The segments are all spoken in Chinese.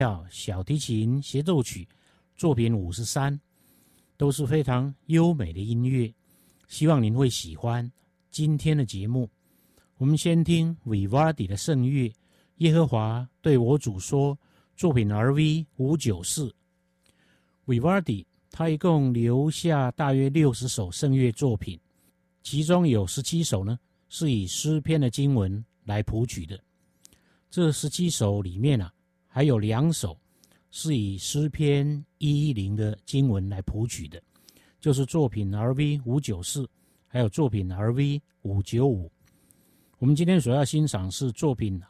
小提琴协奏曲作品53，都是非常优美的音乐，希望您会喜欢今天的节目。我们先听维瓦第的圣乐耶和华对我主说作品 RV594。维瓦第他一共留下大约60首圣乐作品，其中有17首呢是以诗篇的经文来谱曲的。这17首里面还有2首是以诗篇110的经文来谱曲的，就是作品 RV594 还有作品 RV595。我们今天所要欣赏是作品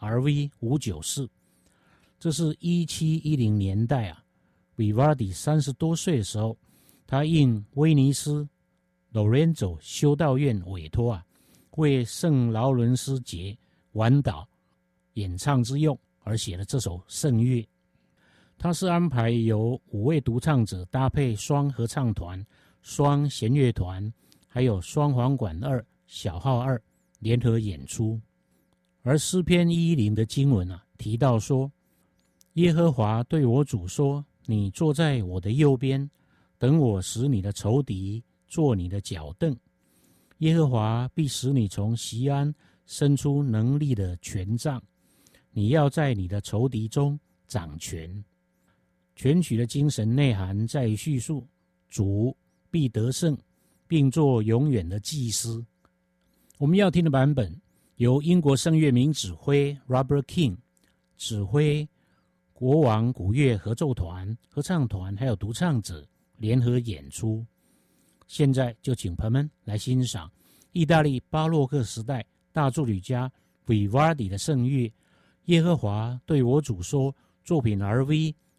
RV594， 这是1710年代维瓦第30多岁的时候，他应威尼斯 Lorenzo 修道院委托为圣劳伦斯节晚祷演唱之用而写了这首圣乐。它是安排由5位独唱者搭配双合唱团、双弦乐团还有双簧管2、小号2联合演出。而诗篇110的经文提到说，耶和华对我主说，你坐在我的右边，等我使你的仇敌做你的脚凳。耶和华必使你从锡安伸出能力的权杖，你要在你的仇敌中掌权。全曲的精神内涵在于叙述主必得胜，并做永远的祭司。我们要听的版本由英国圣乐名指挥 Robert King 指挥国王古乐合奏团、合唱团还有独唱者联合演出。现在就请朋友们来欣赏意大利巴洛克时代大作曲家维瓦第的圣乐耶和华对我主说作品 RV